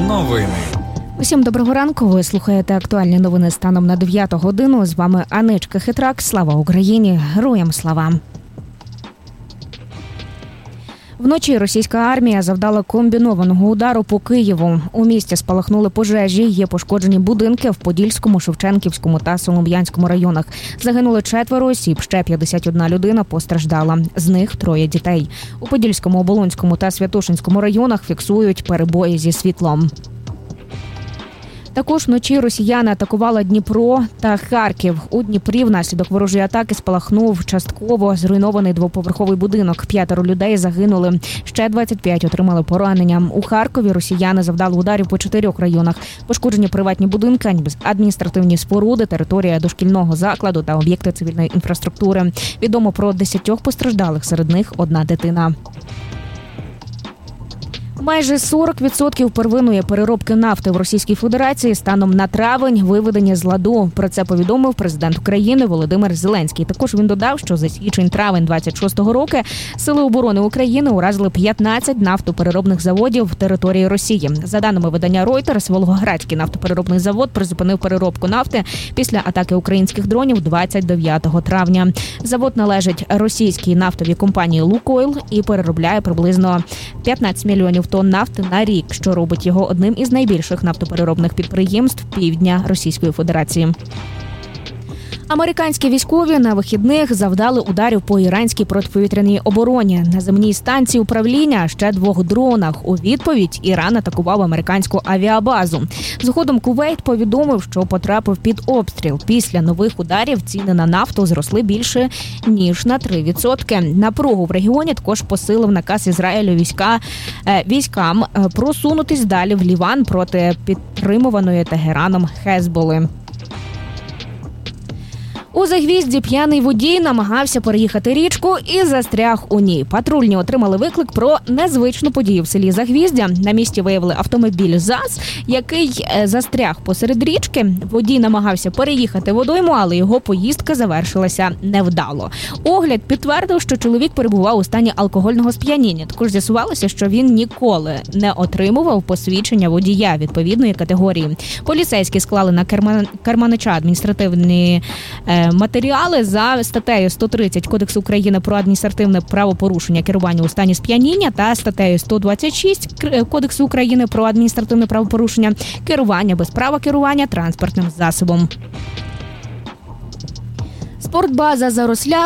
Новини. Усім доброго ранку. Ви слухаєте актуальні новини станом на 9 годину. З вами Аничка Хитрак. Слава Україні! Героям слава! Вночі російська армія завдала комбінованого удару по Києву. У місті спалахнули пожежі, є пошкоджені будинки в Подільському, Шевченківському та Солом'янському районах. Загинули 4 осіб, ще 51 людина постраждала. З них 3 дітей. У Подільському, Оболонському та Святошинському районах фіксують перебої зі світлом. Також вночі росіяни атакували Дніпро та Харків. У Дніпрі внаслідок ворожої атаки спалахнув частково зруйнований двоповерховий будинок. 5 людей загинули, ще 25 отримали поранення. У Харкові росіяни завдали ударів по 4 районах. Пошкоджені приватні будинки, адміністративні споруди, територія дошкільного закладу та об'єкти цивільної інфраструктури. Відомо про 10 постраждалих, серед них 1 дитина. Майже 40% первинної переробки нафти в Російській Федерації станом на травень виведені з ладу. Про це повідомив президент України Володимир Зеленський. Також він додав, що за січень-травень 26-го року Сили оборони України уразили 15 нафтопереробних заводів в території Росії. За даними видання Reuters, Волгоградський нафтопереробний завод призупинив переробку нафти після атаки українських дронів 29 травня. Завод належить російській нафтовій компанії «Лукойл» і переробляє приблизно 15 мільйонів тонн нафти на рік, що робить його одним із найбільших нафтопереробних підприємств півдня Російської Федерації. Американські військові на вихідних завдали ударів по іранській протиповітряній обороні. На земній станції управління ще 2 дронах. У відповідь Іран атакував американську авіабазу. Згодом Кувейт повідомив, що потрапив під обстріл. Після нових ударів ціни на нафту зросли більше ніж на 3%. Напругу в регіоні також посилив наказ Ізраїлю військам просунутись далі в Ліван проти підтримуваної Тегераном Хезболи. У Загвізді п'яний водій намагався переїхати річку і застряг у ній. Патрульні отримали виклик про незвичну подію в селі Загвіздя. На місці виявили автомобіль ЗАЗ, який застряг посеред річки. Водій намагався переїхати водойму, але його поїздка завершилася невдало. Огляд підтвердив, що чоловік перебував у стані алкогольного сп'яніння. Також з'ясувалося, що він ніколи не отримував посвідчення водія відповідної категорії. Поліцейські склали на керманича адміністративні матеріали за статтею 130 Кодексу України про адміністративне правопорушення керування у стані сп'яніння та статтею 126 Кодексу України про адміністративне правопорушення керування без права керування транспортним засобом. Спортбаза «Заросляк»